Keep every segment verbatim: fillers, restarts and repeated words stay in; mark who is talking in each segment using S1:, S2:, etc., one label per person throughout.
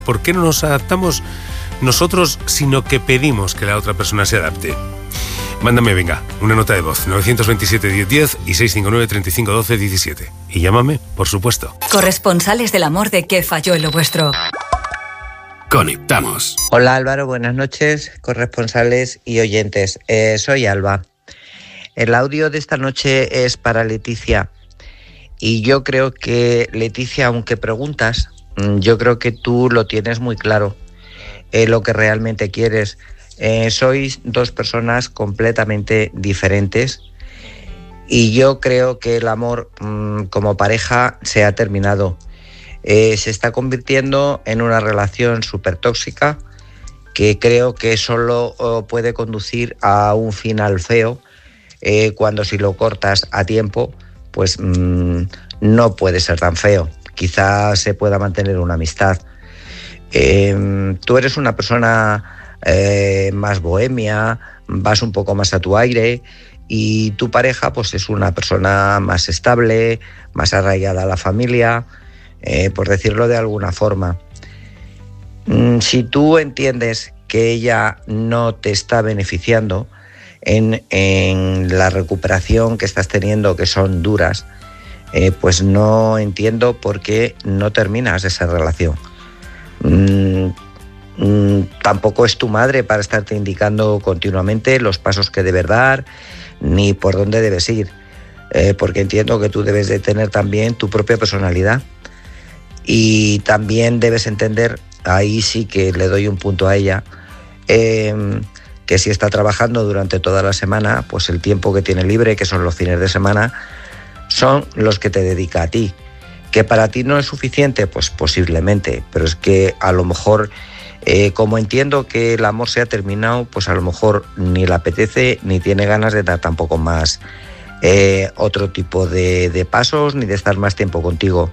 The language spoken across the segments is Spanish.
S1: ¿Por qué no nos adaptamos nosotros, sino que pedimos que la otra persona se adapte? Mándame, venga, una nota de voz, nueve dos siete, diez, diez y seis cinco nueve, treinta y cinco, doce, diecisiete. Y llámame, por supuesto.
S2: Corresponsales del amor de ¿Qué falló en lo vuestro?
S3: Conectamos.
S4: Hola Álvaro, buenas noches, corresponsales y oyentes. Eh, soy Alba. El audio de esta noche es para Leticia. Y yo creo que, Leticia, aunque preguntas, yo creo que tú lo tienes muy claro, eh, lo que realmente quieres. Eh, sois dos personas completamente diferentes y yo creo que el amor mmm, como pareja se ha terminado. Eh, se está convirtiendo en una relación súper tóxica que creo que solo oh, puede conducir a un final feo eh, cuando si lo cortas a tiempo, pues mmm, no puede ser tan feo. Quizás se pueda mantener una amistad. Eh, tú eres una persona eh, más bohemia, vas un poco más a tu aire y tu pareja pues es una persona más estable, más arraigada a la familia, eh, por decirlo de alguna forma. Mm, si tú entiendes que ella no te está beneficiando en, en la recuperación que estás teniendo, que son duras, eh, pues no entiendo por qué no terminas esa relación. Mm, mm, tampoco es tu madre para estarte indicando continuamente los pasos que debes dar ni por dónde debes ir, eh, porque entiendo que tú debes de tener también tu propia personalidad y también debes entender, ahí sí que le doy un punto a ella, eh, que si está trabajando durante toda la semana, pues el tiempo que tiene libre, que son los fines de semana, son los que te dedica a ti. ¿Que para ti no es suficiente? Pues posiblemente, pero es que a lo mejor, eh, como entiendo que el amor se ha terminado, pues a lo mejor ni le apetece ni tiene ganas de dar tampoco más eh, otro tipo de, de pasos ni de estar más tiempo contigo.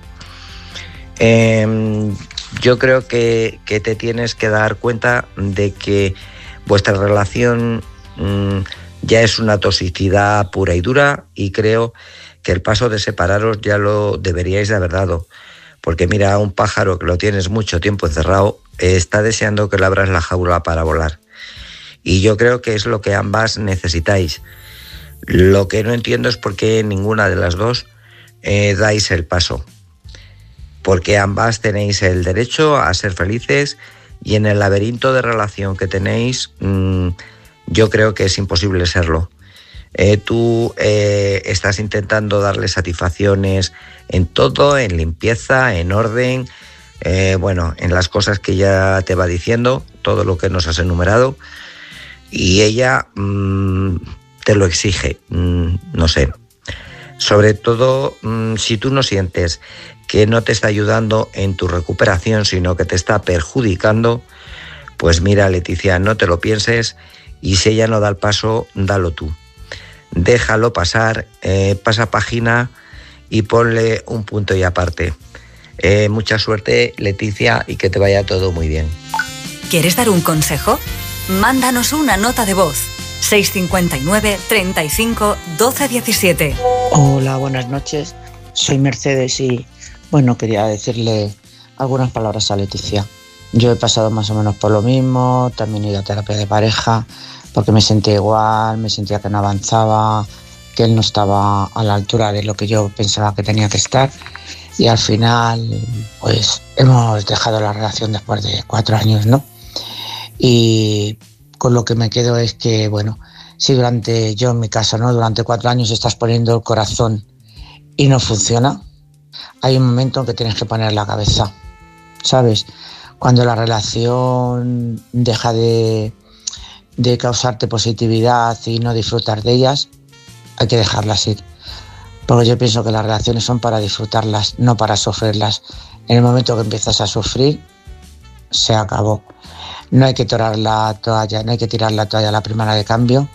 S4: Eh, yo creo que, que te tienes que dar cuenta de que vuestra relación mmm, ya es una toxicidad pura y dura y creo que el paso de separaros ya lo deberíais de haber dado. Porque mira, un pájaro que lo tienes mucho tiempo encerrado eh, está deseando que le abras la jaula para volar. Y yo creo que es lo que ambas necesitáis. Lo que no entiendo es por qué ninguna de las dos eh, dais el paso. Porque ambas tenéis el derecho a ser felices y en el laberinto de relación que tenéis, mmm, yo creo que es imposible serlo. Eh, tú eh, estás intentando darle satisfacciones en todo, en limpieza, en orden, eh, bueno, en las cosas que ella te va diciendo, todo lo que nos has enumerado, y ella mmm, te lo exige, mmm, no sé. Sobre todo, mmm, si tú no sientes que no te está ayudando en tu recuperación, sino que te está perjudicando, pues mira, Leticia, no te lo pienses y si ella no da el paso, dalo tú. Déjalo pasar, eh, pasa página y ponle un punto y aparte. Eh, mucha suerte, Leticia, y que te vaya todo muy bien.
S2: ¿Quieres dar un consejo? Mándanos una nota de voz. seis cinco nueve, treinta y cinco, doce, diecisiete.
S5: Hola, buenas noches. Soy Mercedes y, bueno, quería decirle algunas palabras a Leticia. Yo he pasado más o menos por lo mismo, también he ido a terapia de pareja, porque me sentía igual, me sentía que no avanzaba, que él no estaba a la altura de lo que yo pensaba que tenía que estar. Y al final, pues, hemos dejado la relación después de cuatro años, ¿no? Y con lo que me quedo es que, bueno, si durante, yo en mi caso, ¿no? Durante cuatro años estás poniendo el corazón y no funciona, hay un momento en que tienes que poner la cabeza, ¿sabes? Cuando la relación deja de, de causarte positividad y no disfrutar de ellas, hay que dejarlas ir. Porque yo pienso que las relaciones son para disfrutarlas, no para sufrirlas. En el momento que empiezas a sufrir, se acabó. No hay que tirar la toalla, no hay que tirar la toalla a la primera de cambio,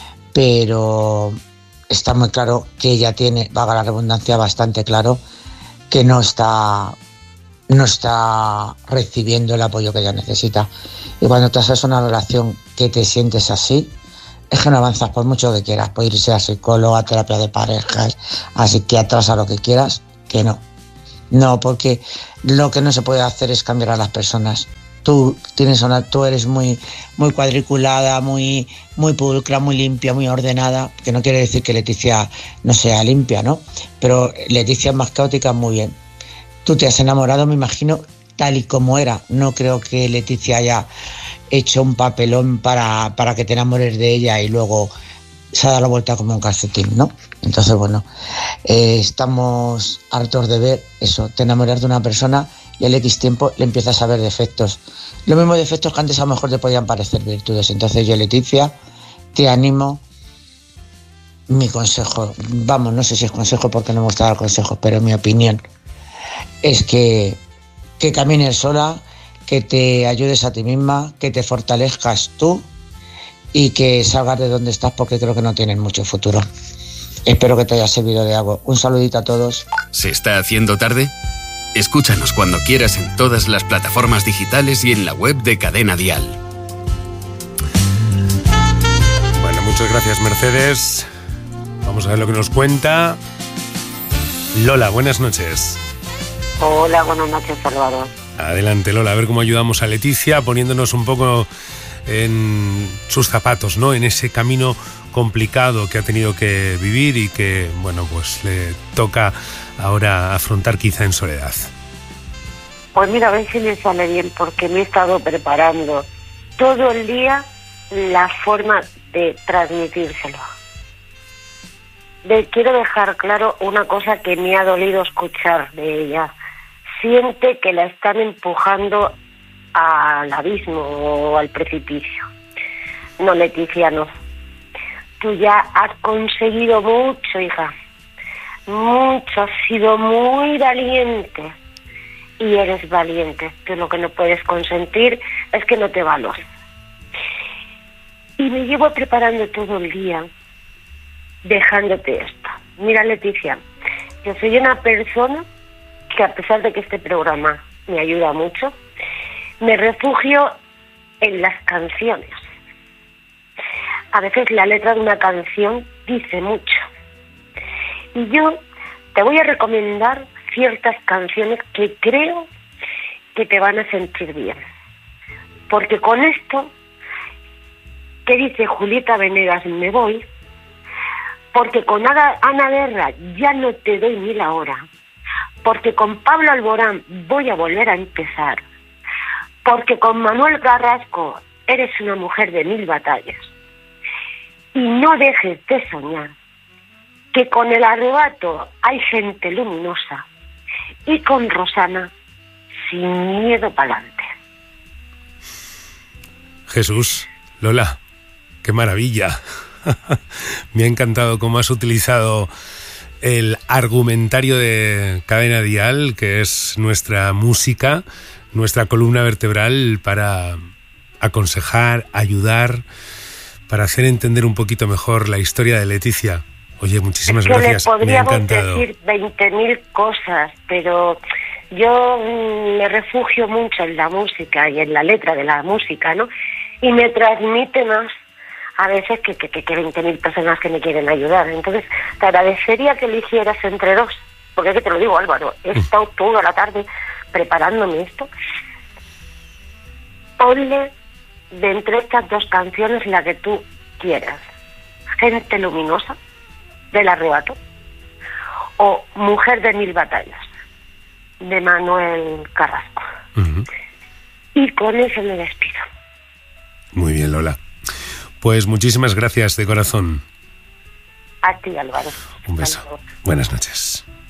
S5: pero está muy claro que ella tiene, valga la redundancia, bastante claro que no está, no está recibiendo el apoyo que ella necesita. Y cuando te haces una relación que te sientes así, es que no avanzas por mucho que quieras. Puedes irse a psicólogo, a terapia de parejas, a psiquiatras, a lo que quieras, que no. No, porque lo que no se puede hacer es cambiar a las personas. Tú tienes una, tú eres muy, muy cuadriculada, muy, muy pulcra, muy limpia, muy ordenada, que no quiere decir que Leticia no sea limpia, ¿no? Pero Leticia es más caótica, muy bien. Tú te has enamorado, me imagino, tal y como era. No creo que Leticia haya hecho un papelón para, para que te enamores de ella y luego se ha dado la vuelta como un calcetín, ¿no? Entonces, bueno, eh, estamos hartos de ver eso, te enamoras de una persona y al X tiempo le empiezas a ver defectos. Los mismos defectos que antes a lo mejor te podían parecer virtudes. Entonces yo, Leticia, te animo, mi consejo, vamos, no sé si es consejo porque no me gusta dar consejos, pero mi opinión es que, que camines sola, que te ayudes a ti misma, que te fortalezcas tú y que salgas de donde estás porque creo que no tienes mucho futuro. Espero que te haya servido de algo. Un saludito a todos.
S3: ¿Se está haciendo tarde? Escúchanos cuando quieras en todas las plataformas digitales y en la web de Cadena Dial.
S1: Bueno, muchas gracias, Mercedes. Vamos a ver lo que nos cuenta Lola. Buenas noches.
S6: Hola, buenas noches, Salvador.
S1: Adelante, Lola, a ver cómo ayudamos a Leticia poniéndonos un poco en sus zapatos, ¿no? En ese camino complicado que ha tenido que vivir y que, bueno, pues le toca ahora afrontar quizá en soledad.
S6: Pues mira, a ver si me sale bien, porque me he estado preparando todo el día la forma de transmitírselo. De, quiero dejar claro una cosa que me ha dolido escuchar de ella. Siente que la están empujando al abismo o al precipicio. No, Leticia, no. Tú ya has conseguido mucho, hija. Mucho, has sido muy valiente. Y eres valiente. Tú lo que no puedes consentir es que no te valores. Y me llevo preparando todo el día, dejándote esto. Mira, Leticia, yo soy una persona que, a pesar de que este programa me ayuda mucho, me refugio en las canciones. A veces la letra de una canción dice mucho. Y yo te voy a recomendar ciertas canciones que creo que te van a sentir bien. Porque con esto, que dice Julieta Venegas, me voy, porque con Ana, Ana Guerra ya no te doy ni la hora, porque con Pablo Alborán voy a volver a empezar, porque con Manuel Carrasco eres una mujer de mil batallas. Y no dejes de soñar que con El Arrebato hay gente luminosa y con Rosana sin miedo pa'lante.
S1: Jesús, Lola, qué maravilla. Me ha encantado cómo has utilizado el argumentario de Cadena Dial, que es nuestra música, nuestra columna vertebral, para aconsejar, ayudar, para hacer entender un poquito mejor la historia de Leticia. Oye, muchísimas
S6: es que
S1: gracias.
S6: Le podríamos
S1: me ha encantado
S6: decir veinte mil cosas, pero yo mm, me refugio mucho en la música y en la letra de la música, ¿no? Y me transmite más a veces que, que, que veinte mil personas que me quieren ayudar. Entonces, te agradecería que lo hicieras entre dos, porque es que te lo digo, Álvaro, he estado toda la tarde preparándome esto. Ponle de entre estas dos canciones la que tú quieras. Gente luminosa, del Arrebato, o Mujer de mil batallas, de Manuel Carrasco.
S1: Uh-huh.
S6: Y con eso me despido.
S1: Muy bien, Lola. Pues muchísimas gracias de corazón.
S6: A ti, Álvaro.
S1: Un beso. Buenas noches.